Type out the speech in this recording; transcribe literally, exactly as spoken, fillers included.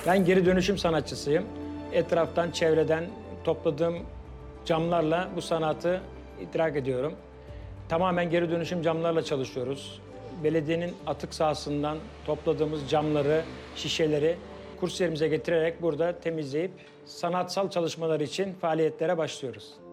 Ben geri dönüşüm sanatçısıyım. Etraftan, çevreden topladığım camlarla bu sanatı idrak ediyorum. Tamamen geri dönüşüm camlarla çalışıyoruz. Belediyenin atık sahasından topladığımız camları, şişeleri kursiyerimize getirerek burada temizleyip sanatsal çalışmalar için faaliyetlere başlıyoruz.